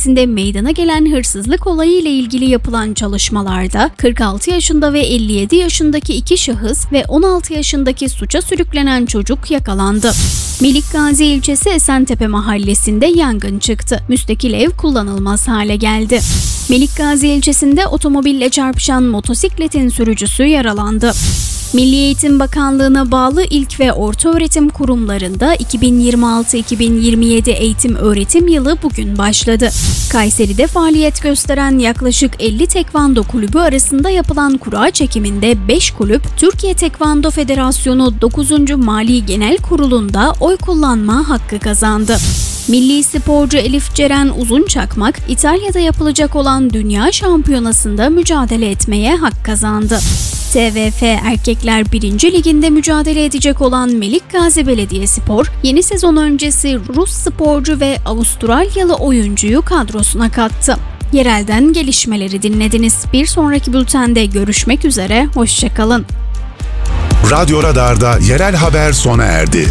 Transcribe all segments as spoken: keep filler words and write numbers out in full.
Mahallesi'nde meydana gelen hırsızlık olayı ile ilgili yapılan çalışmalarda kırk altı yaşında ve elli yedi yaşındaki iki şahıs ve on altı yaşındaki suça sürüklenen çocuk yakalandı. Melikgazi ilçesi Esentepe Mahallesi'nde yangın çıktı. Müstakil ev kullanılmaz hale geldi. Melikgazi ilçesinde otomobille çarpışan motosikletin sürücüsü yaralandı. Milli Eğitim Bakanlığı'na bağlı ilk ve ortaöğretim kurumlarında iki bin yirmi altı iki bin yirmi yedi eğitim öğretim yılı bugün başladı. Kayseri'de faaliyet gösteren yaklaşık elli tekvando kulübü arasında yapılan kura çekiminde beş kulüp Türkiye Tekvando Federasyonu dokuzuncu Mali Genel Kurulu'nda oy kullanma hakkı kazandı. Milli sporcu Elif Ceren Uzunçakmak, İtalya'da yapılacak olan Dünya Şampiyonası'nda mücadele etmeye hak kazandı. T V F Erkekler birinci Ligi'nde mücadele edecek olan Melikgazi Belediyespor, yeni sezon öncesi Rus sporcu ve Avustralyalı oyuncuyu kadrosuna kattı. Yerelden gelişmeleri dinlediniz. Bir sonraki bültende görüşmek üzere, hoşçakalın. Radyo Radar'da yerel haber sona erdi.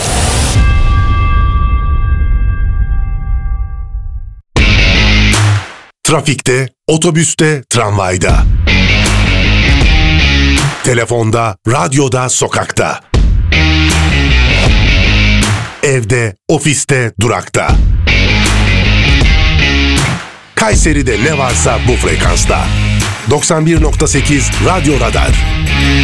Trafikte, otobüste, tramvayda. Telefonda, radyoda, sokakta. Evde, ofiste, durakta. Kayseri'de ne varsa bu frekansta. doksan bir nokta sekiz Radyo Radar.